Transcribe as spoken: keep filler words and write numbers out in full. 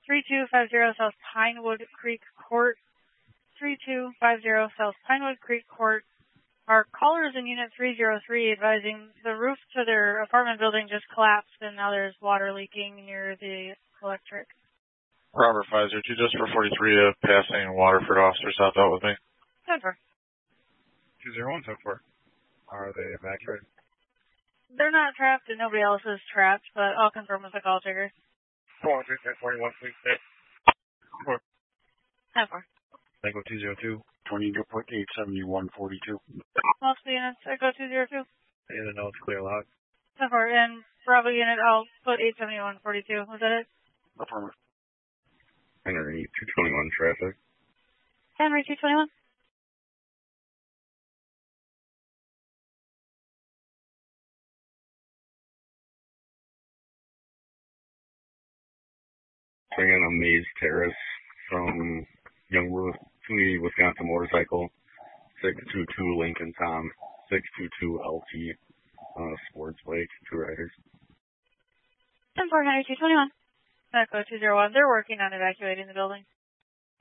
three two five zero South Pinewood Creek Court. three two five zero South Pinewood Creek Court. Our callers in Unit three oh three advising the roof to their apartment building just collapsed and now there's water leaking near the electric. Robert five zero two, just for forty-three, uh, passing Waterford officers out that with me. ten four. two zero one, ten four. Are they evacuated? They're not trapped and nobody else is trapped, but I'll confirm with the call trigger. four one three, ten forty-one, please stay. four. ten four. Tango two zero two, tornado point eight seventy-one forty-two. Multiple units, Echo two zero two. In and out, clear loud. ten four, and Bravo unit, I'll put eight seventy-one forty-two. Was that it? Affirmative. Henry two twenty-one traffic. Henry two twenty-one. Bring in a Maze Terrace from Young Community, Wisconsin motorcycle. six two two Lincoln Tom. six two two L T. Uh, sports bike, two riders. ten four, Henry two twenty-one. Echo two zero one. They're working on evacuating the building.